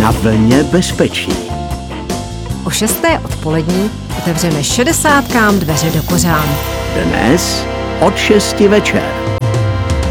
na vlně bezpečí. O 6. odpolední otevřeme 60kám dveře do kořán. Dnes od 6 večer.